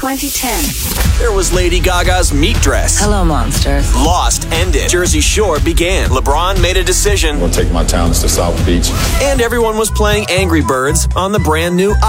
2010. There was Lady Gaga's meat dress. Hello, monsters. Lost ended. Jersey Shore began. LeBron made a decision. I'm going to take my talents to South Beach. And everyone was playing Angry Birds on the brand new